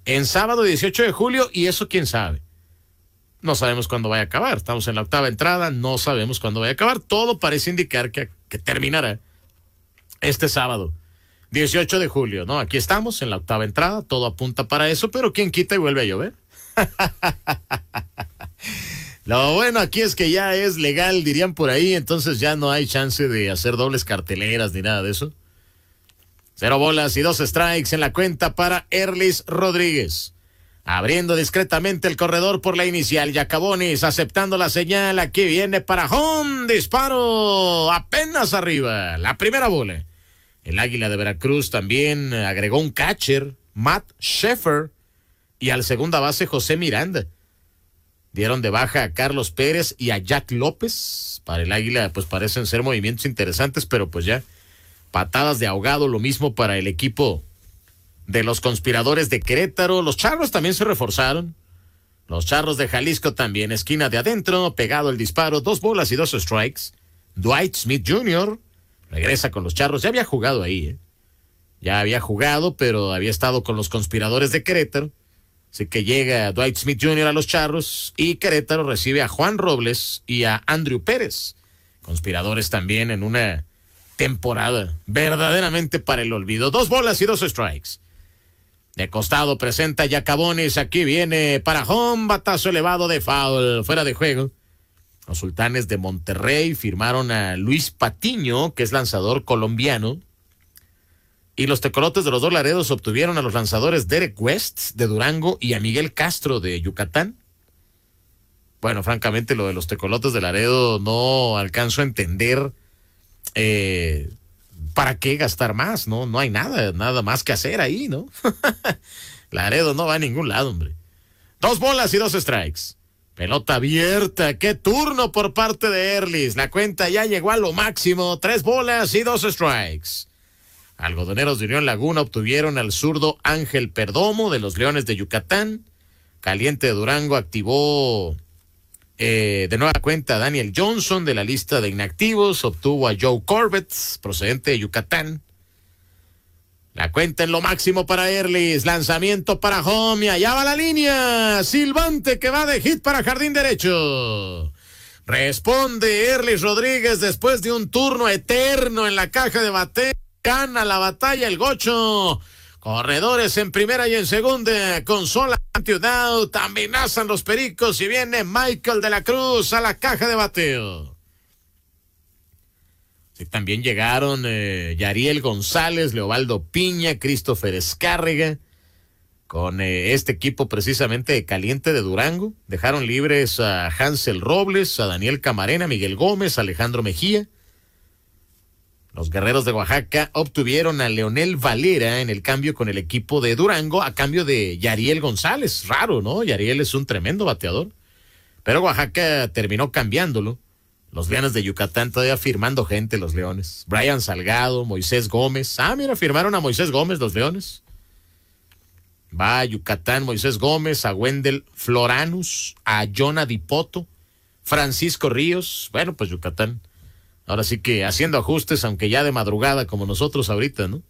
en sábado 18 de julio, y eso quién sabe. No sabemos cuándo vaya a acabar. Estamos en la 8ª entrada, no sabemos cuándo vaya a acabar. Todo parece indicar que terminará este sábado, 18 de julio, ¿no? Aquí estamos en la 8ª entrada, todo apunta para eso, pero quién quita y vuelve a llover. Lo bueno aquí es que ya es legal, dirían por ahí, entonces ya no hay chance de hacer dobles carteleras ni nada de eso. 0 bolas y 2 strikes en la cuenta para Erlis Rodríguez. Abriendo discretamente el corredor por la inicial, Yacabonis aceptando la señal, aquí viene para home, disparo apenas arriba, la primera bola. El Águila de Veracruz también agregó un catcher, Matt Sheffer, y al segunda base José Miranda. Dieron de baja a Carlos Pérez y a Jack López. Para el Águila pues parecen ser movimientos interesantes, pero pues ya patadas de ahogado, lo mismo para el equipo de los Conspiradores de Querétaro. Los Charros también se reforzaron. Los Charros de Jalisco también, esquina de adentro, pegado el disparo, 2 bolas y 2 strikes. Dwight Smith Jr. regresa con los Charros, ya había jugado ahí, ya había jugado, pero había estado con los Conspiradores de Querétaro. Así que llega Dwight Smith Jr. a los Charros y Querétaro recibe a Juan Robles y a Andrew Pérez. Conspiradores también en una temporada verdaderamente para el olvido. 2 bolas y 2 strikes. De costado presenta Yacabonis, aquí viene para home, batazo elevado de foul, fuera de juego. Los Sultanes de Monterrey firmaron a Luis Patiño, que es lanzador colombiano. Y los Tecolotes de los Dos Laredos obtuvieron a los lanzadores Derek West de Durango y a Miguel Castro de Yucatán. Bueno, francamente lo de los Tecolotes de Laredo no alcanzo a entender para qué gastar más, ¿no? No hay nada más que hacer ahí, ¿no? Laredo no va a ningún lado, hombre. 2 bolas y 2 strikes. Pelota abierta, qué turno por parte de Erlis. La cuenta ya llegó a lo máximo, 3 bolas y 2 strikes. Algodoneros de Unión Laguna obtuvieron al zurdo Ángel Perdomo de los Leones de Yucatán. Caliente de Durango activó de nueva cuenta a Daniel Johnson de la lista de inactivos. Obtuvo a Joe Corbett, procedente de Yucatán. La cuenta en lo máximo para Erlis. Lanzamiento para home y allá va la línea. Silvante que va de hit para jardín derecho. Responde Erlis Rodríguez después de un turno eterno en la caja de bateo. Gana la batalla el Gocho. Corredores en primera y en segunda. Con solamente un out. Amenazan los Pericos y viene Michael de la Cruz a la caja de bateo. Sí, también llegaron Yariel González, Leobaldo Piña, Christopher Escárrega. Con este equipo precisamente de Caliente de Durango. Dejaron libres a Hansel Robles, a Daniel Camarena, Miguel Gómez, Alejandro Mejía. Los Guerreros de Oaxaca obtuvieron a Leonel Valera en el cambio con el equipo de Durango a cambio de Yariel González. Raro, ¿no? Yariel es un tremendo bateador. Pero Oaxaca terminó cambiándolo. Los Leones de Yucatán todavía firmando gente, los Leones. Brian Salgado, Moisés Gómez. Ah, mira, firmaron a Moisés Gómez, los Leones. Va a Yucatán, Moisés Gómez, a Wendel Floranus, a Jonah Dipoto, Francisco Ríos. Bueno, pues Yucatán. Ahora sí que haciendo ajustes, aunque ya de madrugada como nosotros ahorita, ¿no?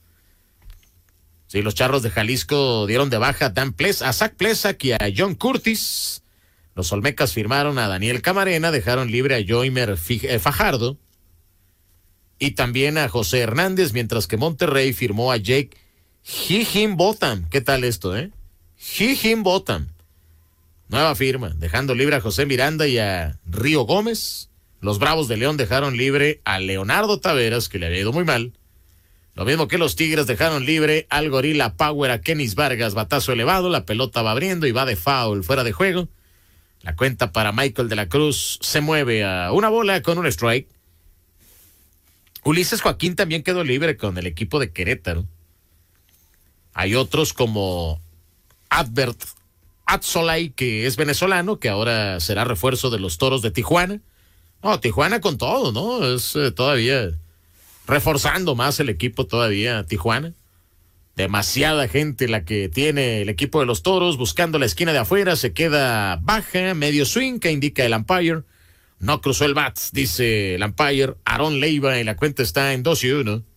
Sí, los Charros de Jalisco dieron de baja a Zach Plesac y a John Curtis. Los Olmecas firmaron a Daniel Camarena, dejaron libre a Joimer Fajardo y también a José Hernández, mientras que Monterrey firmó a Jake Higginbotham. ¿Qué tal esto, Higginbotham. Nueva firma, dejando libre a José Miranda y a Río Gómez. Los Bravos de León dejaron libre a Leonardo Taveras, que le había ido muy mal. Lo mismo que los Tigres dejaron libre al Gorila Power a Kenis Vargas, batazo elevado, la pelota va abriendo y va de foul, fuera de juego. La cuenta para Michael de la Cruz se mueve a 1 bola con un strike. Ulises Joaquín también quedó libre con el equipo de Querétaro. Hay otros como Adbert Atzolay, que es venezolano, que ahora será refuerzo de los Toros de Tijuana. No, Tijuana con todo, ¿no? Es todavía reforzando más el equipo todavía, Tijuana. Demasiada gente la que tiene el equipo de los Toros, buscando la esquina de afuera, se queda baja, medio swing, que indica el umpire. No cruzó el bat, dice el umpire, Aarón Leiva, y la cuenta está en 2-1.